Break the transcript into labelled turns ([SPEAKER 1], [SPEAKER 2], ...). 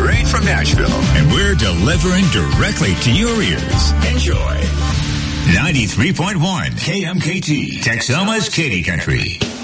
[SPEAKER 1] straight from Nashville. And we're delivering directly to your ears. Enjoy. 93.1 KMKT, Texoma's Katy Country.